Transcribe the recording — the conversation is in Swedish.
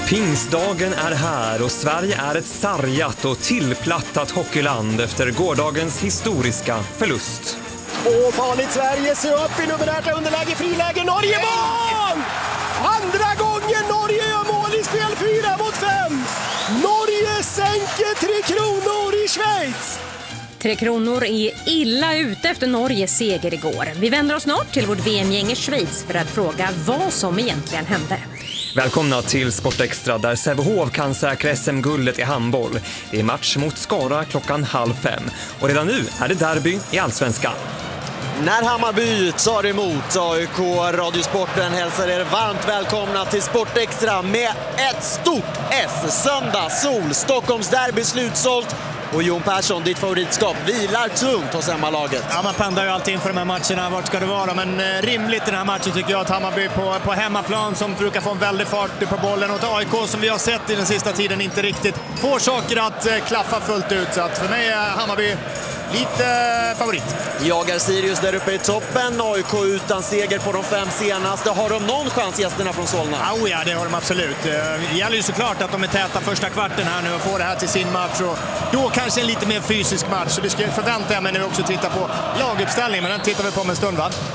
Pingstdagen är här och Sverige är ett sargat och tillplattat hockeyland efter gårdagens historiska förlust. Farligt Sverige, se upp i numerärt underläge, friläge, Norge mål! Andra gången Norge gör mål i spel, 4-5. Norge sänker 3 Kronor i Schweiz. 3 Kronor är illa ute efter Norges seger igår. Vi vänder oss snart till vårt VM-gäng i Schweiz för att fråga vad som egentligen hände. Välkomna till Sportextra där Sävehof kan säkra SM-guldet i handboll. Det är match mot Skara klockan 4:30. Och redan nu är det derby i Allsvenskan. När Hammarby tar emot AIK, Radiosporten hälsar er varmt välkomna till Sportextra med ett stort S. Söndag, sol, Stockholms derby slutsålt. Och Jon Persson, ditt favoritskap, vilar tungt hos hemmalaget. Ja, man pendlar ju alltid inför de här matcherna, vart ska det vara? Men rimligt i den här matchen tycker jag att Hammarby på hemmaplan som brukar få en väldig fart på bollen och ett AIK som vi har sett i den sista tiden inte riktigt får saker att klaffa fullt ut. Så att för mig är Hammarby lite favorit. Jagar Sirius där uppe i toppen, AIK utan seger på de 5 senaste. Har de någon chans, gästerna från Solna? Ja, det har de absolut. Det gäller ju såklart att de är täta första kvarten här nu och får det här till sin match. Och då kanske en lite mer fysisk match. Så det ska förvänta jag mig när vi också tittar på laguppställningen. Men den tittar vi på om en stund, va?